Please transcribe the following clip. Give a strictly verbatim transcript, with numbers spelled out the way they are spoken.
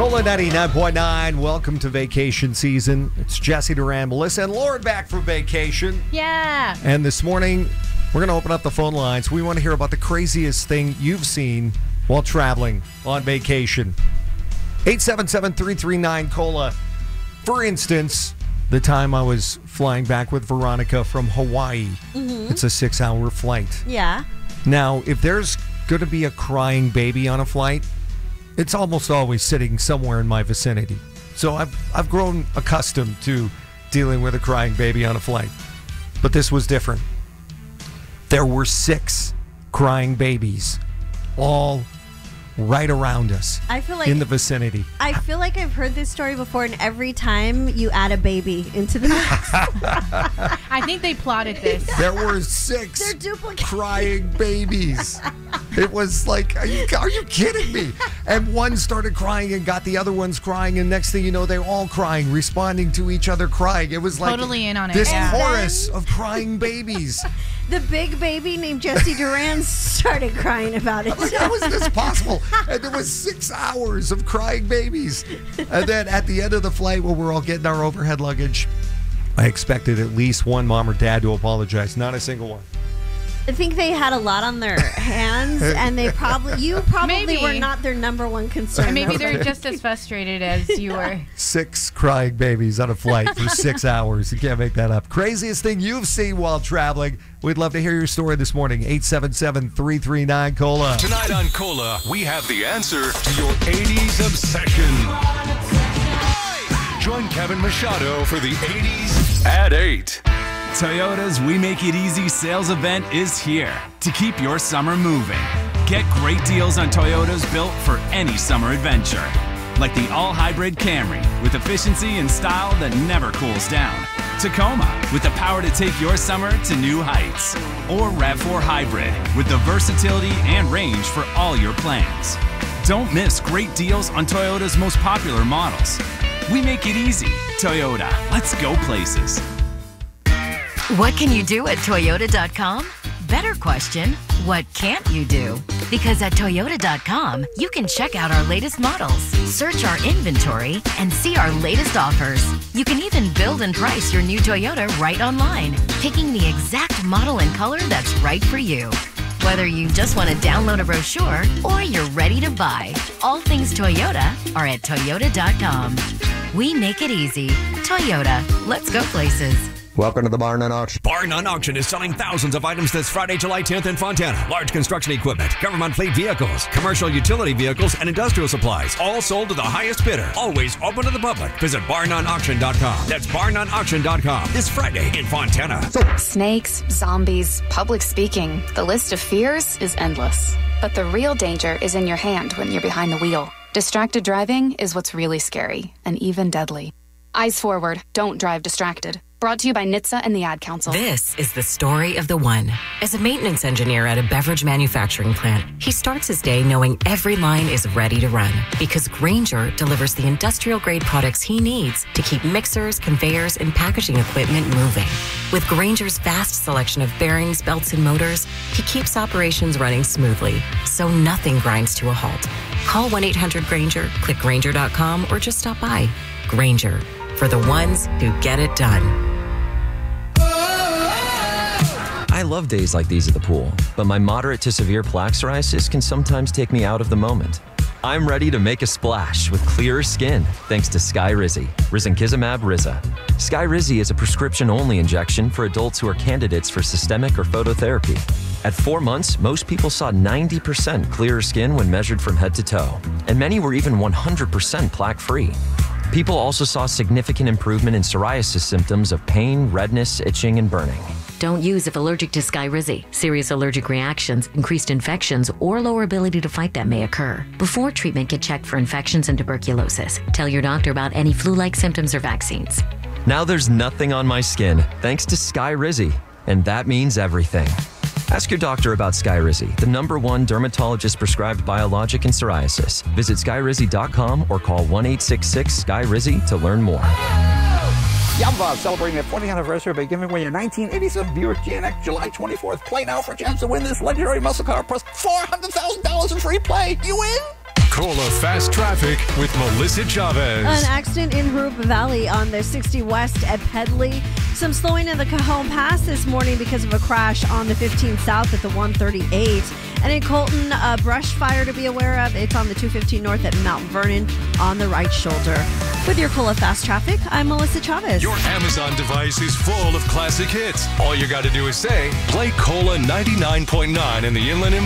Cola ninety-nine point nine, welcome to vacation season. It's Jesse Duran, Melissa, and Lauren back from vacation. Yeah. And this morning, we're going to open up the phone lines. We want to hear about the craziest thing you've seen while traveling on vacation. eight seven seven, three three nine, COLA. For instance, the time I was flying back with Veronica from Hawaii. Mm-hmm. It's a six-hour flight. Yeah. Now, if there's going to be a crying baby on a flight, it's almost always sitting somewhere in my vicinity. So I've I've grown accustomed to dealing with a crying baby on a flight. But this was different. There were six crying babies, all right around us. I feel like in the vicinity. I feel like I've heard this story before, and every time you add a baby into the mix. I think they plotted this. There were six They're duplicating. crying babies. It was like, are you, are you kidding me? And one started crying and got the other ones crying, and next thing you know, they're all crying, responding to each other crying. It was like totally in on it. This Yeah. chorus of crying babies. The big baby named Jesse Duran started crying about it. Like, how is this possible? And there was six hours of crying babies. And then at the end of the flight, when we're all getting our overhead luggage, I expected at least one mom or dad to apologize. Not a single one. I think they had a lot on their hands, and they probably, you probably Maybe. were not their number one concern. And maybe though. they're just as frustrated as you were. Six crying babies on a flight for six hours. You can't make that up. Craziest thing you've seen while traveling. We'd love to hear your story this morning. eight seven seven, three three nine, COLA. Tonight on COLA, we have the answer to your eighties obsession. Join Kevin Machado for the eighties at eight. Toyota's We Make It Easy sales event is here to keep your summer moving. Get great deals on Toyotas built for any summer adventure. Like the all-hybrid Camry with efficiency and style that never cools down. Tacoma with the power to take your summer to new heights. Or RAV four Hybrid with the versatility and range for all your plans. Don't miss great deals on Toyota's most popular models. We make it easy. Toyota, let's go places. What can you do at Toyota dot com? Better question, what can't you do? Because at Toyota dot com, you can check out our latest models, search our inventory, and see our latest offers. You can even build and price your new Toyota right online, picking the exact model and color that's right for you. Whether you just want to download a brochure or you're ready to buy, all things Toyota are at Toyota dot com. We make it easy. Toyota, let's go places. Welcome to the Bar None Auction. Bar None Auction is selling thousands of items this Friday, July tenth in Fontana. Large construction equipment, government fleet vehicles, commercial utility vehicles, and industrial supplies. All sold to the highest bidder. Always open to the public. Visit bar none auction dot com. That's bar none auction dot com. This Friday in Fontana. Snakes, zombies, public speaking. The list of fears is endless. But the real danger is in your hand when you're behind the wheel. Distracted driving is what's really scary and even deadly. Eyes forward. Don't drive distracted. Brought to you by N H T S A and the Ad Council. This is the story of the one. As a maintenance engineer at a beverage manufacturing plant, he starts his day knowing every line is ready to run because Grainger delivers the industrial-grade products he needs to keep mixers, conveyors, and packaging equipment moving. With Grainger's vast selection of bearings, belts, and motors, he keeps operations running smoothly, so nothing grinds to a halt. Call one eight hundred Grainger, click Grainger dot com, or just stop by. Grainger, for the ones who get it done. I love days like these at the pool, but my moderate to severe plaque psoriasis can sometimes take me out of the moment. I'm ready to make a splash with clearer skin thanks to Skyrizi, Risankizumab Riza. Skyrizi is a prescription-only injection for adults who are candidates for systemic or phototherapy. At four months, most people saw ninety percent clearer skin when measured from head to toe, and many were even one hundred percent plaque-free. People also saw significant improvement in psoriasis symptoms of pain, redness, itching, and burning. Don't use if allergic to Skyrizi. Serious allergic reactions, increased infections, or lower ability to fight them may occur. Before treatment, get checked for infections and tuberculosis. Tell your doctor about any flu-like symptoms or vaccines. Now there's nothing on my skin thanks to Skyrizi, and that means everything. Ask your doctor about Skyrizi, the number one dermatologist-prescribed biologic in psoriasis. Visit Skyrizi dot com or call one eight six six S K Y R I Z Y to learn more. Yamva celebrating their fortieth anniversary by giving away your nineteen eighty-seven Buick G N X July twenty-fourth. Play now for a chance to win this legendary muscle car plus four hundred thousand dollars in free play. You win? Cola Fast Traffic with Melissa Chavez. An accident in Horupa Valley on the sixty West at Pedley. Some slowing in the Cajon Pass this morning because of a crash on the fifteen South at the one thirty-eight. And in Colton, a brush fire to be aware of. It's on the two fifteen North at Mount Vernon on the right shoulder. With your Cola Fast Traffic, I'm Melissa Chavez. Your Amazon device is full of classic hits. All you got to do is say, play Cola ninety-nine point nine in the Inland